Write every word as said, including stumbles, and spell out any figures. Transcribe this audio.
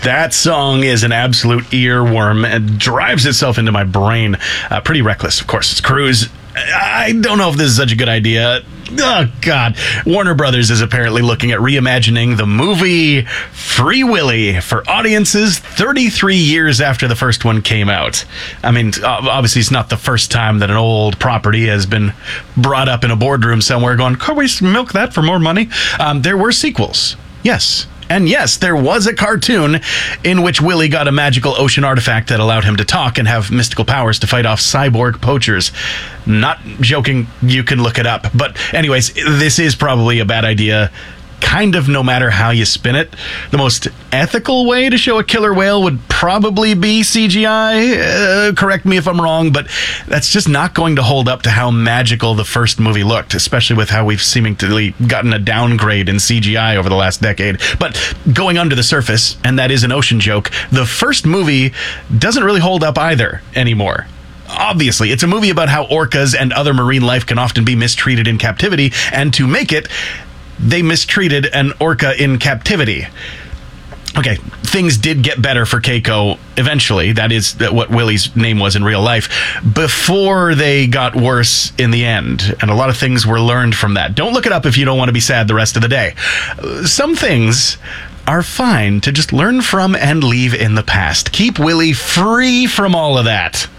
That song is an absolute earworm and drives itself into my brain. Uh, pretty reckless, of course. It's Cruise. I don't know if this is such a good idea. Oh, God. Warner Brothers is apparently looking at reimagining the movie Free Willy for audiences thirty-three years after the first one came out. I mean, obviously, it's not the first time that an old property has been brought up in a boardroom somewhere going, could we milk that for more money? Um, there were sequels. Yes. And yes, there was a cartoon in which Willy got a magical ocean artifact that allowed him to talk and have mystical powers to fight off cyborg poachers. Not joking, you can look it up. But anyways, this is probably a bad idea. Kind of no matter how you spin it. The most ethical way to show a killer whale would probably be C G I. Uh, correct me if I'm wrong, but that's just not going to hold up to how magical the first movie looked, especially with how we've seemingly gotten a downgrade in C G I over the last decade. But going under the surface, and that is an ocean joke, the first movie doesn't really hold up either anymore. Obviously, it's a movie about how orcas and other marine life can often be mistreated in captivity, and to make it, they mistreated an orca in captivity. Okay, things did get better for Keiko eventually. That is what Willy's name was in real life. Before they got worse in the end. And a lot of things were learned from that. Don't look it up if you don't want to be sad the rest of the day. Some things are fine to just learn from and leave in the past. Keep Willy free from all of that.